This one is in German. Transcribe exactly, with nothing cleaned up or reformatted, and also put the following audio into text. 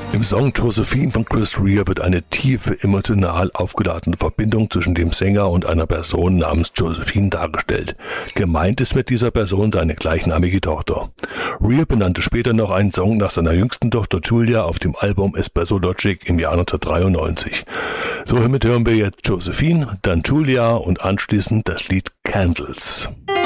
Im Song Josephine von Chris Rea wird eine tiefe, emotional aufgeladene Verbindung zwischen dem Sänger und einer Person namens Josephine dargestellt. Gemeint ist mit dieser Person seine gleichnamige Tochter. Rea benannte später noch einen Song nach seiner jüngsten Tochter Julia auf dem Album Espresso Logic im Jahr neunzehnhundertdreiundneunzig. So, hiermit hören wir jetzt Josephine, dann Julia und anschließend das Lied Candles.